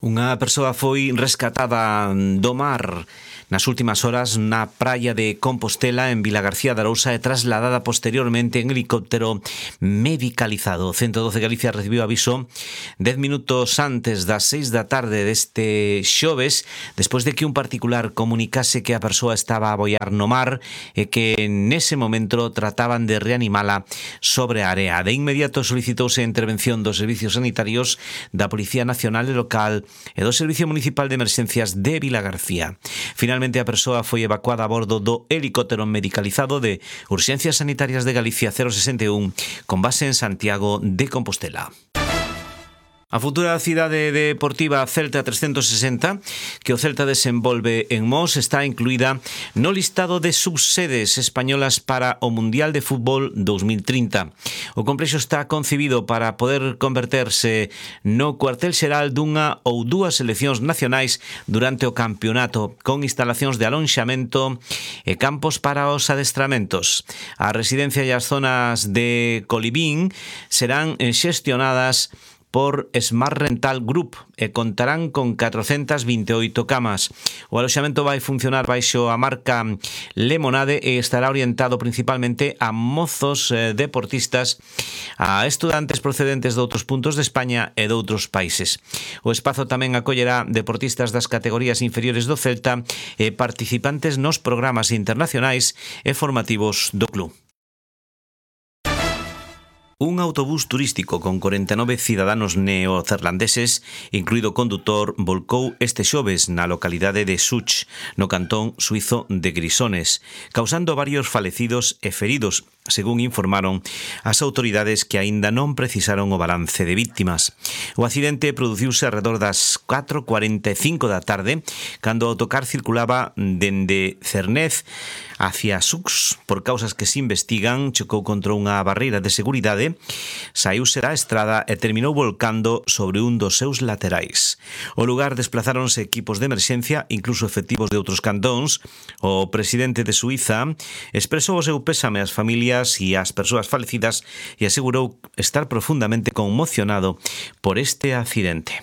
Unha persoa foi rescatada do mar nas últimas horas na praia de Compostela en Vilagarcía de Arousa e trasladada posteriormente en helicóptero medicalizado. O 112 Galicia recibiu aviso 10 minutos antes das 6 da tarde deste xoves, despois de que un particular comunicase que a persoa estaba a boiar no mar e que nese momento trataban de reanimala sobre a area. De inmediato solicitouse a intervención dos servicios sanitarios da Policía Nacional e Local e do Servicio Municipal de Emerxencias de Vilagarcía. Finalmente a persoa foi evacuada a bordo do helicóptero medicalizado de Urxencias Sanitarias de Galicia 061 con base en Santiago de Compostela. A futura cidade deportiva Celta 360, que o Celta desenvolve en Mos, está incluída no listado de subsedes españolas para o Mundial de Fútbol 2030. O complexo está concibido para poder converterse no cuartel xeral dunha ou dúas seleccións nacionais durante o campeonato, con instalacións de alonxamento e campos para os adestramentos. A residencia e as zonas de colibín serán xestionadas por Smart Rental Group e contarán con 428 camas. O aloxamento vai funcionar baixo a marca Lemonade e estará orientado principalmente a mozos deportistas, a estudantes procedentes de outros puntos de España e de outros países. O espazo tamén acollerá deportistas das categorías inferiores do Celta e participantes nos programas internacionais e formativos do club. Un autobús turístico con 49 ciudadanos neozelandeses, incluído o condutor, volcou este xoves na localidade de Such, no cantón suizo de Grisones, causando varios falecidos e feridos, según informaron as autoridades que aínda non precisaron o balance de víctimas. O accidente produciuse alrededor das 4:45 da tarde, cando o autocar circulaba dende Cernez hacia Sux. Por causas que se investigan, chocou contra unha barreira de seguridade, saíuse da estrada e terminou volcando sobre un dos seus laterais. O lugar desplazáronse equipos de emerxencia, incluso efectivos de outros cantóns. O presidente de Suiza expresou o seu pésame ás familias e ás persoas falecidas e asegurou estar profundamente conmocionado por este accidente.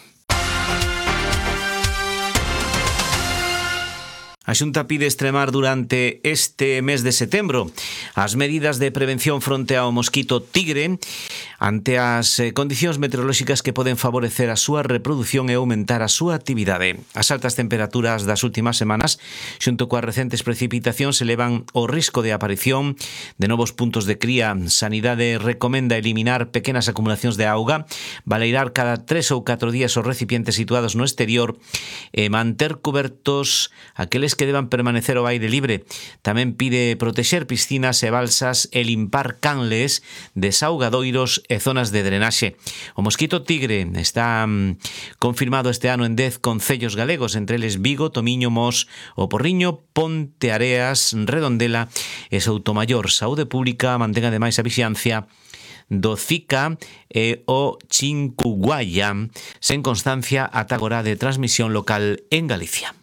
A Xunta pide extremar durante este mes de setembro as medidas de prevención fronte ao mosquito tigre ante as condicións meteorolóxicas que poden favorecer a súa reproducción e aumentar a súa actividade. As altas temperaturas das últimas semanas, xunto coas recentes precipitacións, elevan o risco de aparición de novos puntos de cría. Sanidade recomenda eliminar pequenas acumulacións de auga, baleirar cada 3 ou 4 días os recipientes situados no exterior e manter cubertos aqueles que deban permanecer ao aire libre. Tamén pide protexer piscinas e balsas e limpar canles, desaugadoiros e zonas de drenaxe. O mosquito tigre está confirmado este ano en 10 concellos galegos, entre eles Vigo, Tomiño, Mos, O Porriño, Ponteareas, Redondela e Soutomaior. Saúde Pública mantén ademais a vixiancia do Zika e o Chincuguaya, sen constancia ata agora de transmisión local en Galicia.